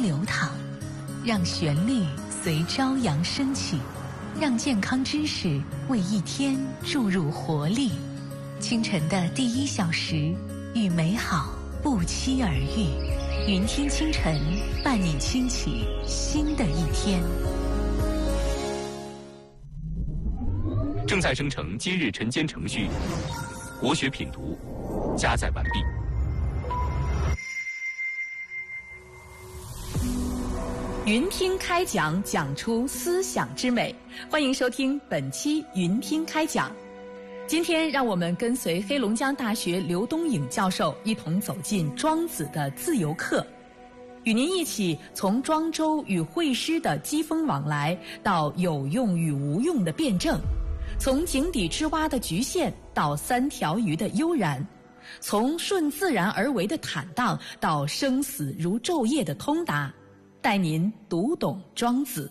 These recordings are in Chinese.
流淌，让旋律随朝阳升起，让健康知识为一天注入活力。清晨的第1小时，与美好不期而遇。云听清晨，伴你轻启新的一天。 正在生成今日晨间程序，国学品读加载完毕。 云听开讲，讲出思想之美。欢迎收听本期云听开讲。今天让我们跟随黑龙江大学刘东颖教授一同走进庄子的自由课，与您一起从庄周与会师的机锋往来，到有用与无用的辩证，从井底之蛙的局限到3条鱼的悠然，从顺自然而为的坦荡到生死如昼夜的通达，带您读懂庄子。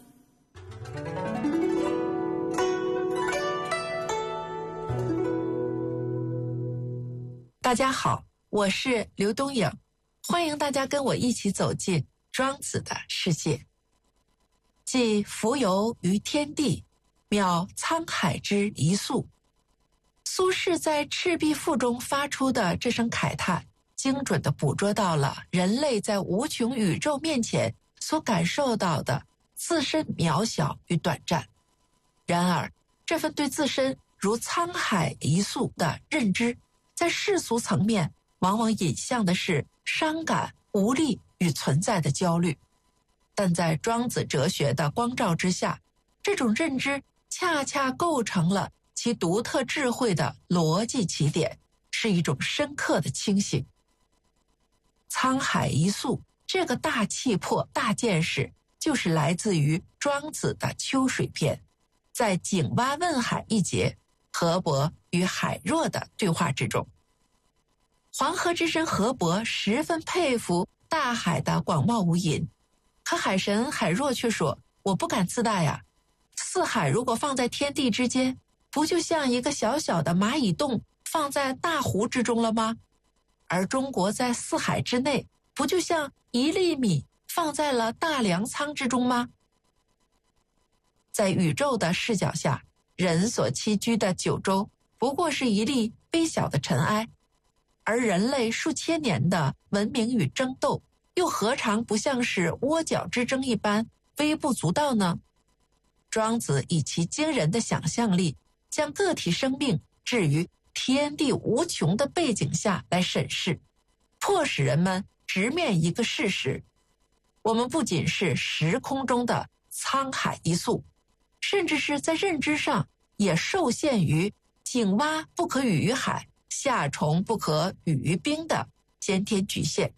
大家好，我是刘东颖，欢迎大家跟我一起走进庄子的世界。既浮游于天地，渺沧海之一粟。苏轼在《赤壁赋》中发出的这声慨叹，精准地捕捉到了人类在无穷宇宙面前所感受到的自身渺小与短暂。然而，这份对自身如沧海一粟的认知，在世俗层面往往引向的是伤感、无力与存在的焦虑，但在庄子哲学的光照之下，这种认知恰恰构成了其独特智慧的逻辑起点，是一种深刻的清醒。沧海一粟这个大气魄、大见识，就是来自于庄子的《秋水篇》。在井蛙问海一节，河伯与海若的对话之中，黄河之神河伯十分佩服大海的广袤无垠，可海神海若却说：我不敢自大呀，四海如果放在天地之间，不就像一个小小的蚂蚁洞放在大湖之中了吗？而中国在四海之内，不就像1粒米放在了大粮仓之中吗？在宇宙的视角下，人所栖居的九州不过是一粒微小的尘埃，而人类数千年的文明与争斗，又何尝不像是窝角之争一般微不足道呢？庄子以其惊人的想象力，将个体生命置于天地无穷的背景下来审视，迫使人们直面一个事实：我们不仅是时空中的沧海一粟，甚至是在认知上也受限于井蛙不可语于海，夏虫不可语于冰的先天局限。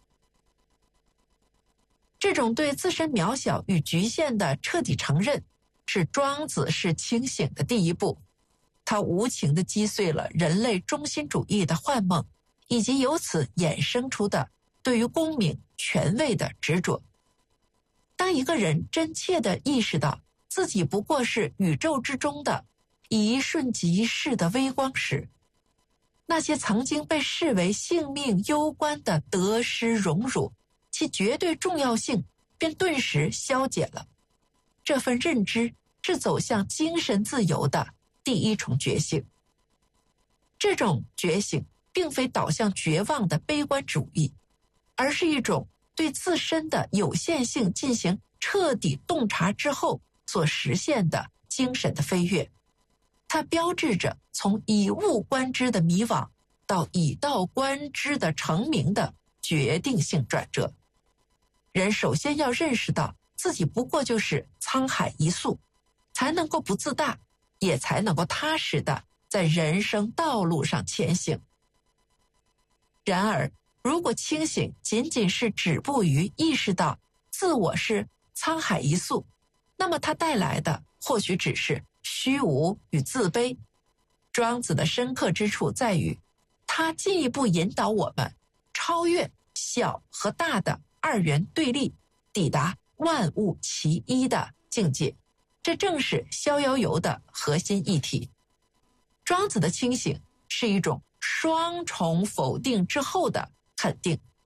这种对自身渺小与局限的彻底承认，是庄子式清醒的第一步。他无情地击碎了人类中心主义的幻梦，以及由此衍生出的对于功名权位的执着。当一个人真切地意识到自己不过是宇宙之中的一瞬即逝的微光时，那些曾经被视为性命攸关的得失荣辱，其绝对重要性便顿时消解了。这份认知是走向精神自由的第一重觉醒。这种觉醒并非导向绝望的悲观主义，而是一种对自身的有限性进行彻底洞察之后所实现的精神的飞跃。它标志着从以物观之的迷惘到以道观之的成名的决定性转折。人首先要认识到自己不过就是沧海一粟，才能够不自大，也才能够踏实的在人生道路上前行。然而，如果清醒仅仅是止步于意识到自我是沧海一粟，那么它带来的或许只是虚无与自卑。庄子的深刻之处在于，他进一步引导我们超越小和大的二元对立，抵达万物齐一的境界。这正是逍遥游的核心议题。庄子的清醒是一种双重否定之后的肯定。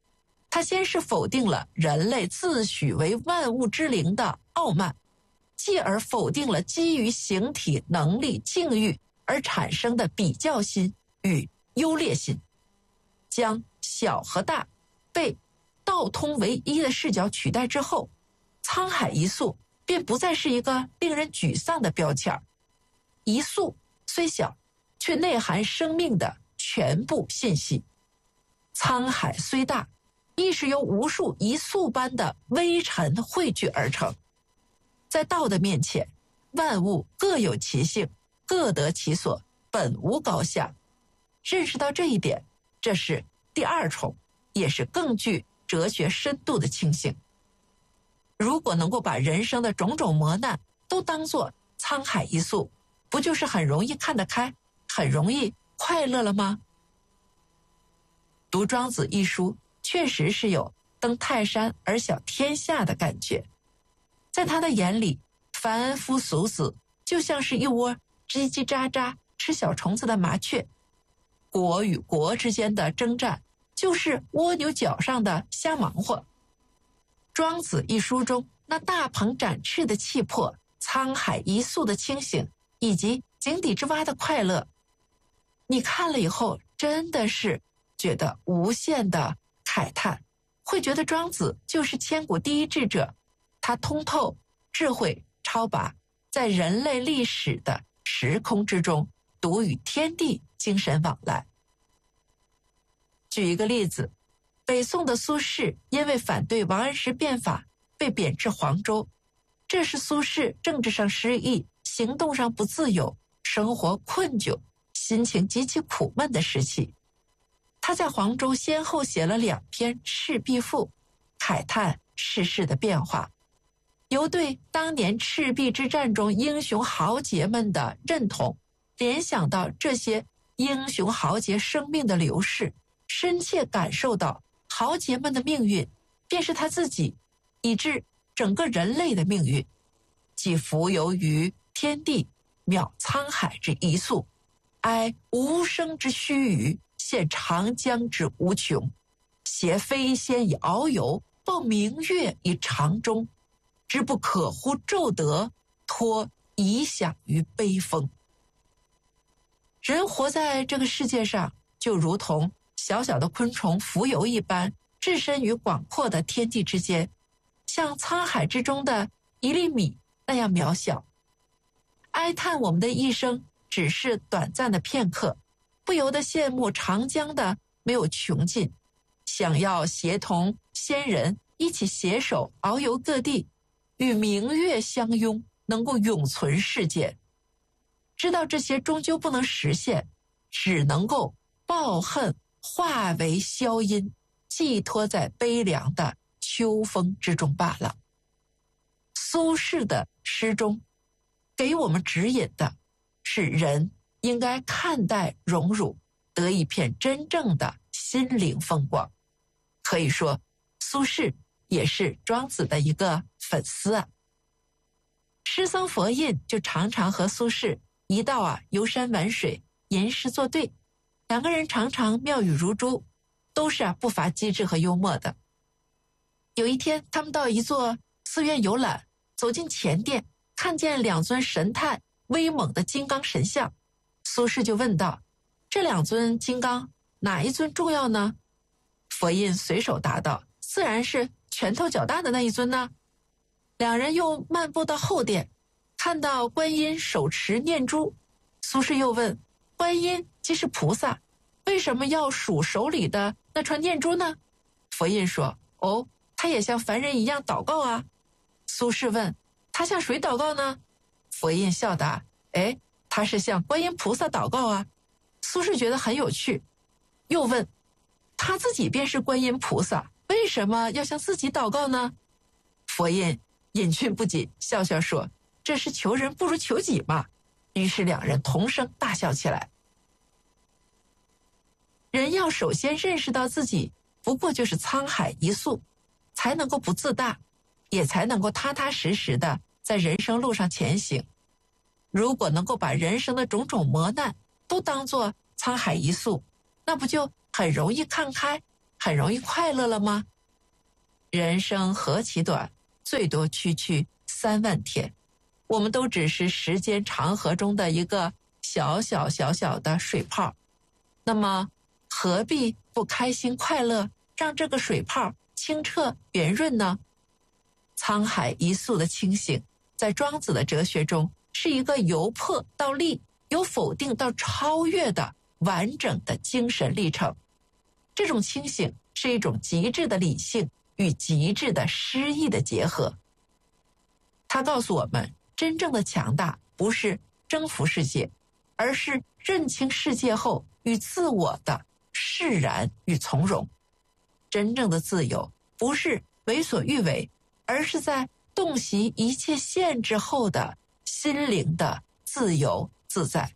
他先是否定了人类自诩为万物之灵的傲慢，继而否定了基于形体、能力、境遇而产生的比较心与优劣心，将小和大被道通为一的视角取代之后，沧海一粟便不再是一个令人沮丧的标签。一粟虽小，却内含生命的全部信息。沧海虽大，亦是由无数一粟般的微尘汇聚而成。在道的面前，万物各有其性，各得其所，本无高下。认识到这一点，这是第二重，也是更具哲学深度的清醒。如果能够把人生的种种磨难都当作沧海一粟，不就是很容易看得开，很容易快乐了吗？读《庄子》一书，确实是有登泰山而小天下的感觉。在他的眼里，凡夫俗子就像是一窝叽叽喳喳吃小虫子的麻雀，国与国之间的征战就是蜗牛角上的瞎忙活。庄子一书中那大鹏展翅的气魄，沧海一粟的清醒，以及井底之蛙的快乐，你看了以后真的是觉得无限的慨叹，会觉得庄子就是千古第一智者，他通透，智慧超拔，在人类历史的时空之中独与天地精神往来。举一个例子，北宋的苏轼因为反对王安石变法被贬至黄州，这是苏轼政治上失意，行动上不自由，生活困窘，心情极其苦闷的时期。他在黄州先后写了2篇《赤壁赋》，慨叹世事的变化，由对当年赤壁之战中英雄豪杰们的认同，联想到这些英雄豪杰生命的流逝，深切感受到豪杰们的命运便是他自己，以致整个人类的命运，即浮游于天地，渺沧海之一粟，哀无声之须臾，现长江之无穷，挟飞仙以遨游，抱明月以长终，知不可乎骤得，托遗响于悲风。人活在这个世界上，就如同小小的昆虫浮游一般，置身于广阔的天地之间，像沧海之中的一粒米那样渺小。哀叹我们的一生只是短暂的片刻，不由得羡慕长江的没有穷尽，想要协同仙人一起携手遨游各地，与明月相拥，能够永存世间。知道这些终究不能实现，只能够抱恨化为消音，寄托在悲凉的秋风之中罢了。苏轼的诗中给我们指引的是人应该看待荣辱，得一片真正的心灵风光。可以说苏轼也是庄子的一个粉丝啊。诗僧佛印就常常和苏轼一道游山玩水，吟诗作对，2个人常常妙语如珠，都是不乏机智和幽默的。有一天他们到一座寺院游览，走进前殿，看见2尊神态威猛的金刚神像，苏轼就问道，这2尊金刚哪一尊重要呢？佛印随手答道，自然是拳头较大的那一尊呢。2人又漫步到后殿，看到观音手持念珠，苏轼又问，观音既是菩萨，为什么要数手里的那串念珠呢？佛印说，他也像凡人一样祷告啊。苏轼问，他向谁祷告呢？佛印笑答，他是向观音菩萨祷告啊。苏轼觉得很有趣，又问，他自己便是观音菩萨，为什么要向自己祷告呢？佛印隐去不谨，笑笑说，这是求人不如求己嘛。于是2人同声大笑起来。人要首先认识到自己不过就是沧海一粟，才能够不自大，也才能够踏踏实实的在人生路上前行。如果能够把人生的种种磨难都当作沧海一粟，那不就很容易看开，很容易快乐了吗？ 人生何其短，最多区区3万天，我们都只是时间长河中的一个小小的水泡。那么何必不开心快乐，让这个水泡清澈圆润呢？沧海一粟的清醒，在庄子的哲学中是一个由破到立，由否定到超越的完整的精神历程。这种清醒是一种极致的理性与极致的诗意的结合。它告诉我们，真正的强大不是征服世界，而是认清世界后与自我的释然与从容。真正的自由不是为所欲为，而是在洞悉一切限制后的心灵的自由自在。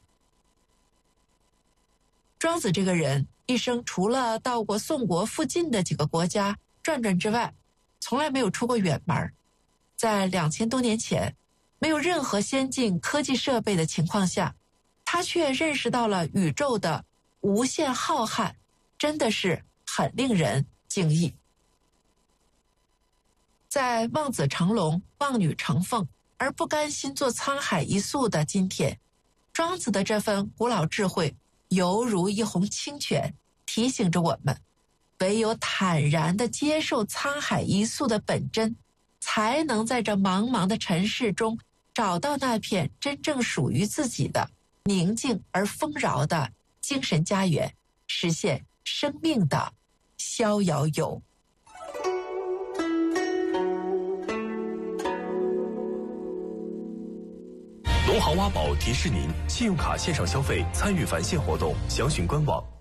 庄子这个人一生除了到过宋国附近的几个国家转转之外，从来没有出过远门。在2000多年前，没有任何先进科技设备的情况下，他却认识到了宇宙的无限浩瀚，真的是很令人惊异。在望子成龙、望女成凤而不甘心做沧海一粟的今天，庄子的这份古老智慧犹如一泓清泉，提醒着我们，唯有坦然地接受沧海一粟的本真，才能在这茫茫的尘世中找到那片真正属于自己的宁静而丰饶的精神家园，实现生命的逍遥游。 龙行挖宝提示您，信用卡线上消费参与返现活动，详询官网。